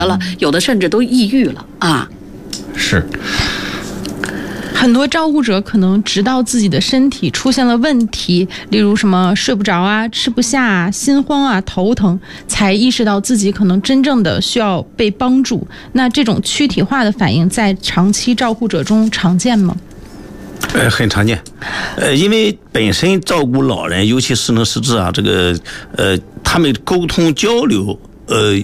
了，有的甚至都抑郁了啊。 是。 很多照顾者可能直到自己的身体出现了问题，例如什么睡不着啊、吃不下啊、心慌啊、头疼，才意识到自己可能真正的需要被帮助。那这种躯体化的反应在长期照顾者中常见吗？ 很常见。因为本身照顾老人，尤其失能失智啊，这个他们沟通交流